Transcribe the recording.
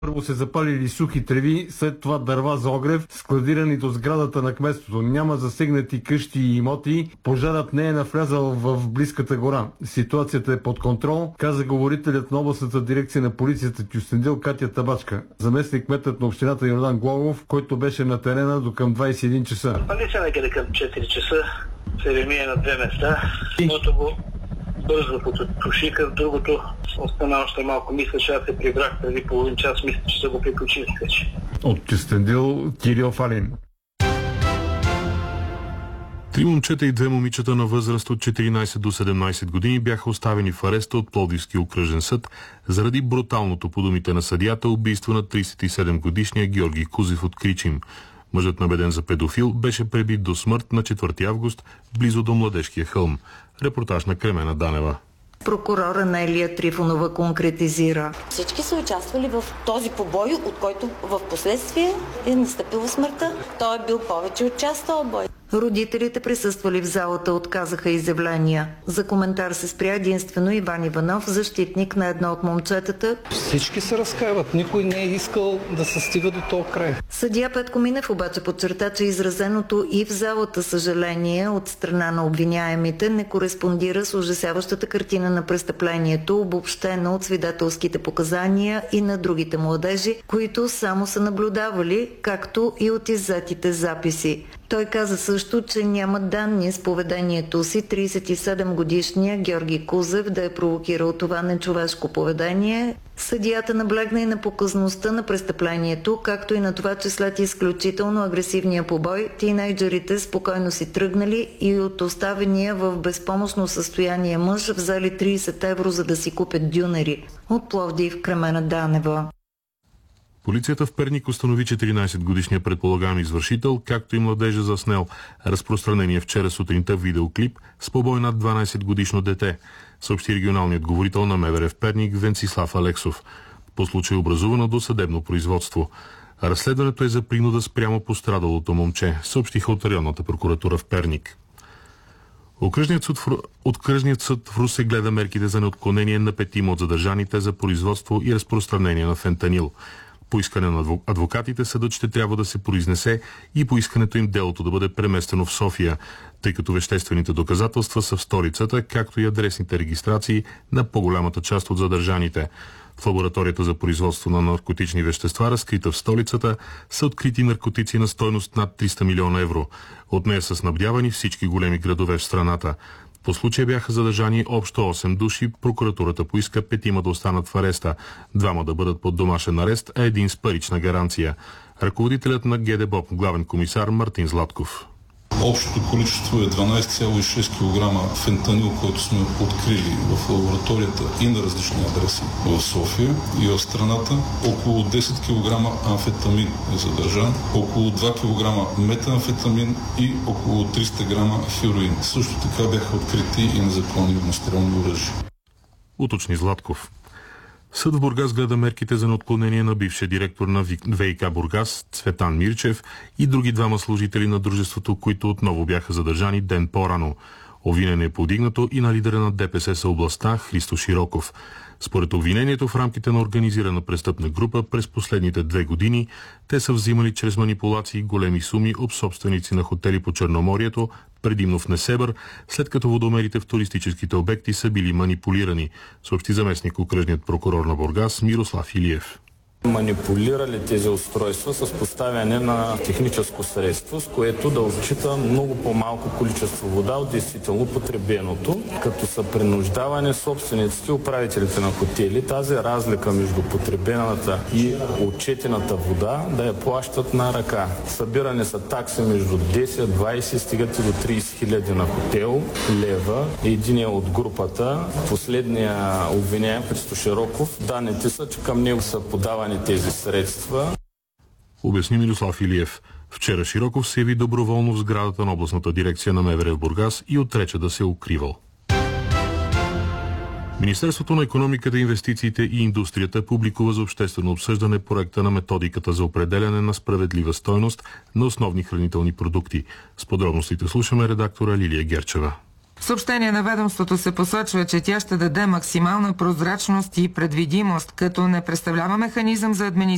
Първо се запалили сухи треви, след това дърва за огрев, складирани до сградата на кметството. Няма засегнати къщи и имоти. Пожарът не е навлязал в близката гора. Ситуацията е под контрол, каза говорителят на областната дирекция на полицията Кюстендил Катя Табачка. Заместник кметът на общината Йордан Глогов, който беше на терена до към 21 часа. Пали се някъде към 4 часа, се ремие на две места. Едното го бързо потушиха, другото остана още малко. Мисля, че аз се прибрах преди половин час. Мисля, че са го приключили вече. От Кюстендил Кирил Фалин. 3 момчета и 2 момичета на възраст от 14 до 17 години бяха оставени в ареста от Пловдивския окръжен съд заради бруталното, по думите на съдията, убийство на 37-годишния Георги Кузев от Кричим. Мъжът, набеден за педофил, беше пребит до смърт на 4 август близо до Младежкия хълм. Репортаж на Кремена Данева. Прокурора Нелия Трифонова конкретизира. Всички са участвали в този побой, от който в последствие е настъпила смъртта. Той е бил повече от час този бой. Родителите, присъствали в залата, отказаха изявления. За коментар се спря единствено Иван Иванов, защитник на едно от момчетата. Всички се разкаиват. Никой не е искал да се стига до този край. Съдия Петко Минев обаче подчерта, че изразеното и в залата съжаление от страна на обвиняемите не кореспондира с ужасяващата картина на престъплението, обобщена от свидетелските показания и на другите младежи, които само са наблюдавали, както и от иззетите записи. Той каза също, че няма данни с поведението си 37-годишния Георги Кузев да е провокирал това нечовешко поведение. Съдията наблегна и на показността на престъплението, както и на това, че след изключително агресивния побой, тийнейджерите спокойно си тръгнали и от оставения в безпомощно състояние мъж взели 30 евро, за да си купят дюнери. От Пловдив, Кремена Данева. Полицията в Перник установи 14-годишния предполагаем извършител, както и младежа заснел разпространение вчера сутринта видеоклип с побой над 12-годишно дете, съобщи регионалният говорител на МВР в Перник Венцислав Алексов. По случай образувано досъдебно производство. Разследването е за принуда спрямо пострадалото момче, съобщиха от районната прокуратура в Перник. Окръжният съд в Русе гледа мерките за неотклонение на 5 от задържаните за производство и разпространение на фентанил. По искане на адвокатите съдът ще трябва да се произнесе и по искането им делото да бъде преместено в София, тъй като веществените доказателства са в столицата, както и адресните регистрации на по-голямата част от задържаните. В лабораторията за производство на наркотични вещества, разкрита в столицата, са открити наркотици на стойност над 300 милиона евро. От нея са снабдявани всички големи градове в страната. По случая бяха задържани общо 8 души. Прокуратурата поиска 5 да останат в ареста, 2 да бъдат под домашен арест, а 1 с парична гаранция. Ръководителят на ГДБОП, главен комисар Мартин Златков. Общото количество е 12,6 кг фентанил, който сме открили в лабораторията и на различни адреси в София и в страната. Около 10 кг амфетамин е задържан, около 2 кг метамфетамин и около 300 г хероин. Също така бяха открити и незаконни огнестрелни оръжия. Уточни Златков. Съд в Бургас гледа мерките за неотклонение на бившия директор на ВиК Бургас Цветан Мирчев и други 2 служители на дружеството, които отново бяха задържани ден по-рано. Обвинение е повдигнато и на лидера на ДПС за областта Христо Широков. Според обвинението, в рамките на организирана престъпна група през последните 2 години те са взимали чрез манипулации големи суми от собственици на хотели по Черноморието, предимно в Несебър, след като водомерите в туристическите обекти са били манипулирани, съобщи заместник окръжният прокурор на Бургас Мирослав Илиев. Манипулирали тези устройства с поставяне на техническо средство, с което да отчита много по-малко количество вода от действително потребеното, като са принуждавани собствениците, управителите на хотели, тази разлика между потребената и отчетената вода да я плащат на ръка. Събирани са такси между 10, 20, стигат и до 30 хиляди на хотел лева. Единия от групата, последния обвиняем Христо Широков, данните са, че към него са подавани тези средства. Обясни Мирослав Илиев. Вчера Широков се яви доброволно в сградата на областната дирекция на МВР в Бургас и отрече да се е укривал. Министерството на икономиката, инвестициите и индустрията публикува за обществено обсъждане проекта на методиката за определяне на справедлива стойност на основни хранителни продукти. С подробностите слушаме редактора Лилия Герчева. В съобщение на ведомството се посочва, че тя ще даде максимална прозрачност и предвидимост, като не представлява механизъм за администрация